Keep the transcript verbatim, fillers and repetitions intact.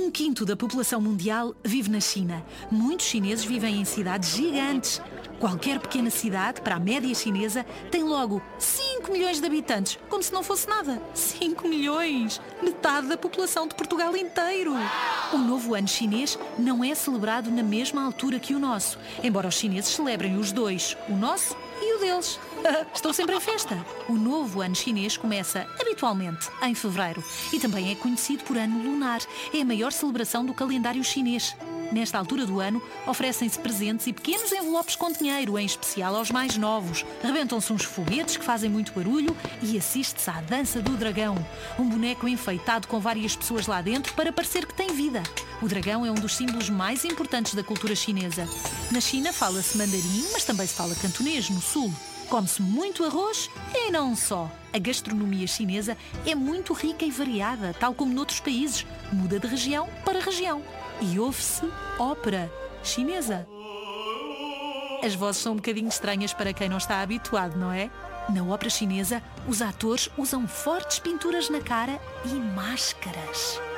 Um quinto da população mundial vive na China. Muitos chineses vivem em cidades gigantes. Qualquer pequena cidade, para a média chinesa, tem logo cinco milhões de habitantes, como se não fosse nada. cinco milhões! Metade da população de Portugal inteiro! O novo ano chinês não é celebrado na mesma altura que o nosso, embora os chineses celebrem os dois, o nosso e o deles. Estão sempre em festa. O novo ano chinês começa, habitualmente, em fevereiro e também é conhecido por ano lunar. É a maior celebração do calendário chinês. Nesta altura do ano, oferecem-se presentes e pequenos envelopes com dinheiro, em especial aos mais novos. Rebentam-se uns foguetes que fazem muito barulho e assiste-se à dança do dragão. Um boneco enfeitado com várias pessoas lá dentro para parecer que tem vida. O dragão é um dos símbolos mais importantes da cultura chinesa. Na China fala-se mandarim, mas também se fala cantonês, no sul. Come-se muito arroz e não só. A gastronomia chinesa é muito rica e variada, tal como noutros países. Muda de região para região. E ouve-se ópera chinesa. As vozes são um bocadinho estranhas para quem não está habituado, não é? Na ópera chinesa, os atores usam fortes pinturas na cara e máscaras.